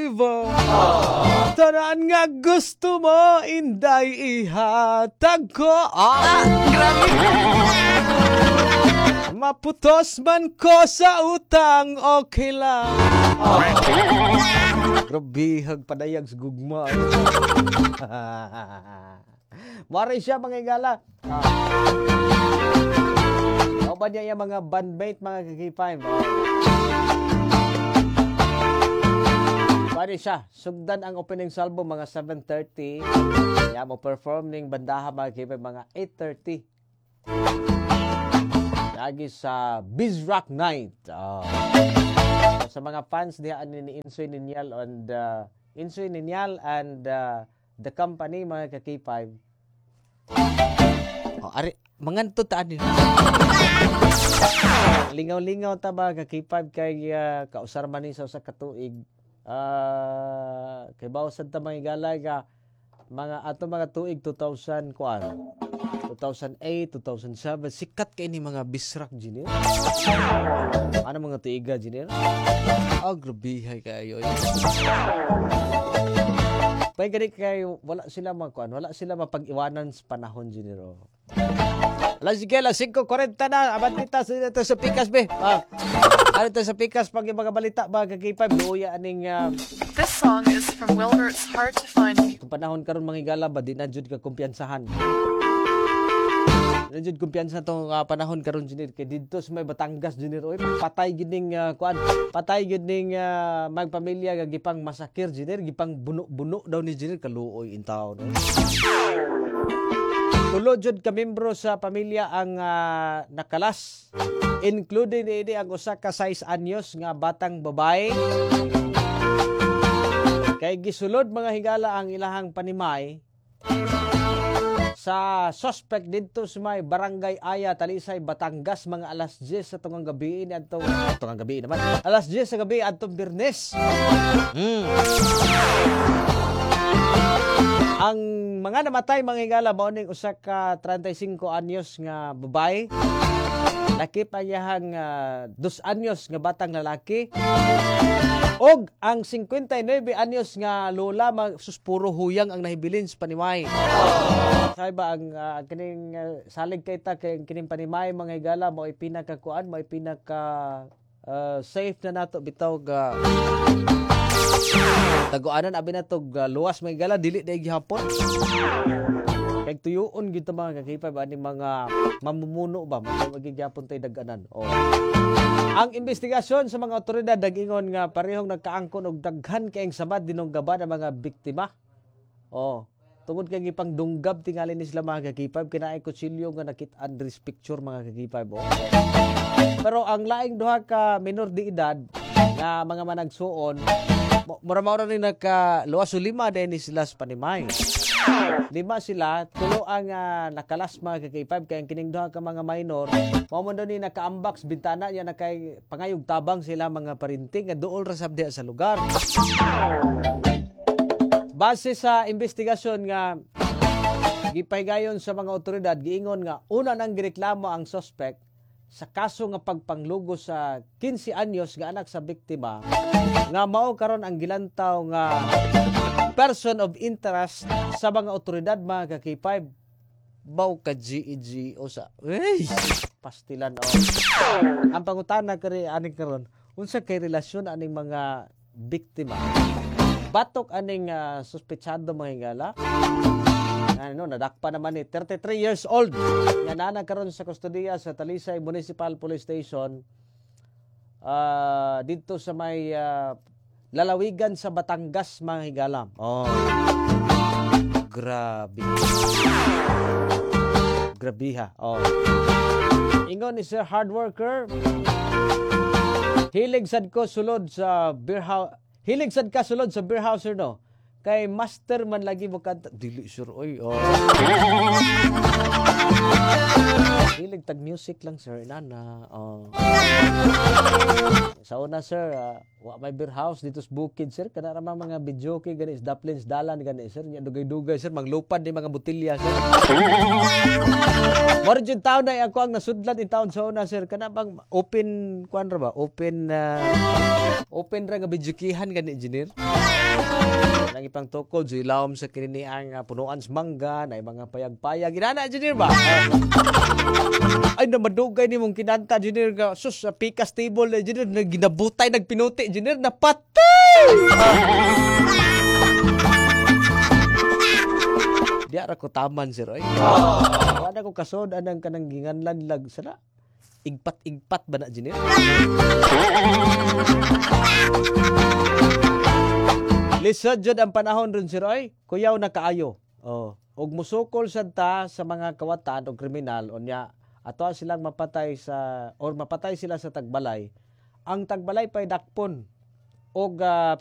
Tanan nga gusto mo, inday ihatag ko. Grabe. Maputos man ko sa utang, okay lang. Grabihag padayag sa gugma. Mari siya mga igala. Ba niya yung mga bandmate, mga kakipay. Bari siya, sugdan ang opening salvo mga 7:30. Kaya mo perform ning bandaha mga kakipay mga 8:30. Lagi sa Biz Rock Night. So, sa mga fans niya ni Insoy Ninyal and the company mga kakipay. Ari manganto taan nila. Lingaw-lingaw ta ba kakipag kay kausar man ni sa usa ka tuig. Kay bawsad ta mga galay ka mga ato mga tuig 2000 kuan. 2008, 2007 sikat kay ni mga bisrak engineer. Ano mga tuiga engineer? Grabe kayo. Pay gani kay wala sila magkuan, wala sila mapag-iwanan sa panahon engineer. Alas 5:40 na. Abad kita sa Pikas, be. Ano ito sa Pikas pag yung mga balita, mga kakipay, luya aning... This song is from Wilbur. It's hard to find. Kung panahon karon mga igala ba, di na jud ka kumpiyansahan. Di na jud kumpiyansa itong panahon karon Junir. Kaya dito sa may Batangas, Junir. Oy, patay gining kuan. Patay gining magpamilya, gipang masakir, Junir. Gipang buno daw ni Junir. Kaluoy in town. Tulo jud ka membro sa pamilya ang nakalas, including ini ang usa ka 6 anyos nga batang babae. Kay gisulod mga higala ang ilahang panimay sa suspect dito sa may Barangay Aya, Talisay, Batangas mga alas 10 sa tungang gabi ni adtong gabi naman. Alas 10 sa gabi adtong Biyernes. Ang mga namatay mga higala mao ning usa ka 35 anyos nga babae. Laki pa yahang 2 anyos nga batang lalaki. Og ang 59 anyos nga lola puro huyang ang nahibilin sa panimay. Say ba ang kining salig kay ta kay kining panimay mga higala mao pinakakuan, mao pinaka safe na nato bitaw ga taguanan abi na tog luwas may gala dili day gihapon. Kay tuyoon gid ta mga kakipay ba ning mga mamumuno ba magigihapon tay daganan. Ang investigasyon sa mga otoridad dagingon nga parehong nagkaangkon og daghan kay samad dinong gaba ng mga biktima. Tungod kay gipang dunggab tingali ni sila mga kakipay kinaay kutsilyo nga nakit-an this picture mga kakipay. Pero ang laing duha ka minor de edad nga mga managsuon mura-mura ni nagka-luwas o 5 din sila sa panimay. 5 sila, tulo ang nakalas mga kakipay kaya kining duha ka mga minor mao man daw ni naka-ambox bintana niya nakay pangayog tabang sila mga parinting nga duol ra sabdi sa lugar. Base sa investigasyon nga gipahigayon sa mga otoridad giingon nga una nang gireklamo ang suspect sa kaso nga pagpanglugo sa 15 anyos nga anak sa biktima nga mao karon ang gilantaw nga person of interest sa mga otoridad mga kakipay. Baw ka GEG o sa pastilan ang pangutana kari aning karon unsa kay relasyon aning mga biktima batok aning suspetsado mga higala. Nadakpa naman ni 33 years old. Nga nana karon sa kustodiya sa Talisay Municipal Police Station dito sa may lalawigan sa Batangas mga higala. Grabe. Grabiha. Ingon ni Sir Hard Worker. Hilig sad ka sulod sa beer houser no. Kay master man lagi mo kanta. Dili sure oy. Hilig tag music lang sir nana. Sa una sir, Wa may beer house dito sa bukid sir, kana ra mga video kay gani is daplins dalan gani sir, nya dugay-dugay sir, maglupad ni mga botilya sir. Moro jud taon na ako ang nasudlan in taon sa una sir, kana bang open kuan ra ba? Open ra nga videokihan gani engineer. Nang ipang tukod so ilawom sa kini ang punuan sa mangga, na mga payag-payag inana engineer ba? Ay na madugay ni mong kinanta engineer nga sus sa pikas table engineer na ginabutay nagpinuti engineer na patay. Di ara ko taman sir oy. Wala ko kasod anang kanang ginganlan lag sana. Igpat ba na engineer? Lisod jud ang panahon ron sir oy. Kuyaw na kaayo. Oh, ug musukol sad ta sa mga kawatan o kriminal unya ato silang mapatay sa or mapatay sila sa tagbalay. Ang tagbalay pay dakpon og